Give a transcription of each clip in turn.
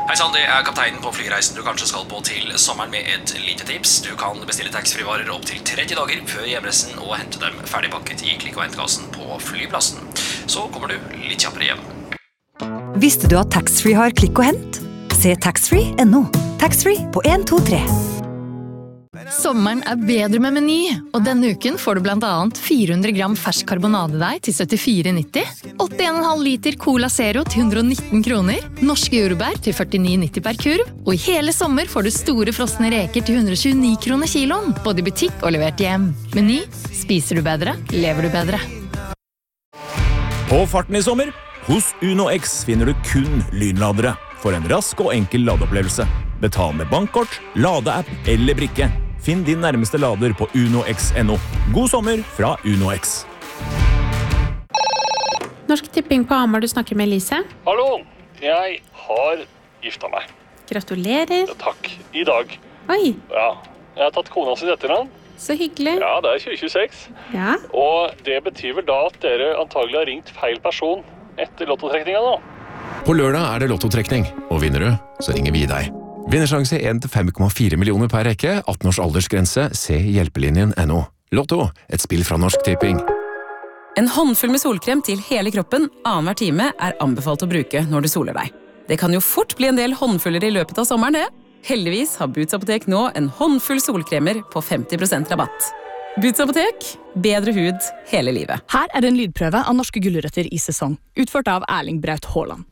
Hei sann, det kapteinen på flyreisen du kanskje skal på til sommeren med et lite tips. Du kan bestille taxfree-varer opp til 30 dager før hjemreisen og hente dem ferdigpakket i klikk- og hentkassen på flyplassen. Så kommer du litt kjappere hjem. Visste du at taxfree har klikk og hent? Se taxfree.no. Taxfree på 1, 2, 3. Sommeren bedre med Meny, og denne uken får du blant annet 400 gram fersk karbonadedeig til 74,90, 81,5 liter Cola Zero til 119 kroner, norske jordbær til 49,90 per kurv, og i hele sommer får du store frosne reker til 129 kroner kiloen, både i butikk og levert hjem. Meny, spiser du bedre, lever du bedre. På farten i sommer, hos Uno X finner du kun lynladere for en rask og enkel ladeopplevelse. Betal med bankkort, ladeapp eller brikke. Finn din nærmeste lader på unox.no. God sommer fra Uno X. Norsk Tipping på Hamar, du snakker med Elise. Hallo, jeg har gifta meg. Gratulerer. Ja, takk, i dag. Oi, Ja, jeg har tatt kona sin etternavn. så hyggelig. Ja, det 2026. Ja, Og det betyr vel da at dere antagelig har ringt feil person etter lottotrekninga nå. På lørdag det lottotrekning, og vinner du, så ringer vi deg. Vinnersjanse 1-5,4 millioner per rekke, 18 års aldersgrense, se hjelpelinjen.no. Lotto, et spill fra Norsk Tipping. En håndfull med solkrem til hele kroppen annenhver time anbefalt å bruke når du soler deg. Det kan jo fort bli en del håndfuller i løpet av sommeren, det. Heldigvis har Boots Apotek nå en håndfull solkremer på 50% rabatt. Boots Apotek, bedre hud hele livet. Her det en lydprøve av norske gulrøtter i sesong, utført av Erling Braut Haaland.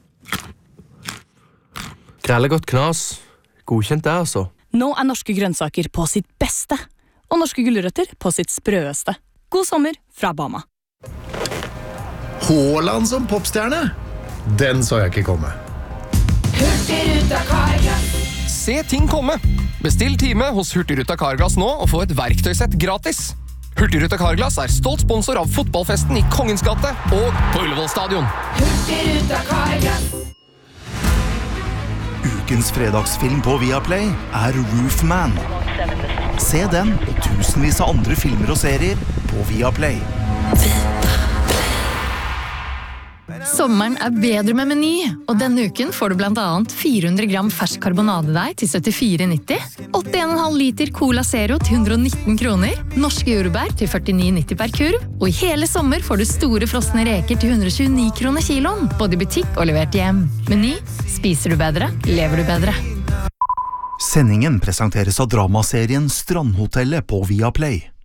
Grellegodt knas. Godkjent det, altså. Nå norske grønnsaker på sitt beste, og norske gulrøtter på sitt sprøeste. God sommer fra Bama. Haaland som popstjerne? Den så jeg ikke komme. Hurtigruta Carglass. Se ting komme. Bestill time hos Hurtigruta Carglass nå og få et verktøysett gratis. Hurtigruta Carglass stolt sponsor av fotballfesten i Kongens gate og på Ullevål stadion. Hurtigruta Carglass. Ukens fredagsfilm på Viaplay Roofman. Se den og tusenvis av andre filmer og serier på Viaplay. Sommeren bedre med Meny, og denne uken får du blant annet 400 gram fersk karbonadedeig til 74,90, 81,5 liter Cola Zero til 119 kroner, norske jordbær til 49,90 per kurv, og i hele sommer får du store frosne reker til 129 kroner kiloen, både i butikk og levert hjem. Meny, spiser du bedre, lever du bedre. Sendingen presenteres av dramaserien Strandhotellet på Viaplay.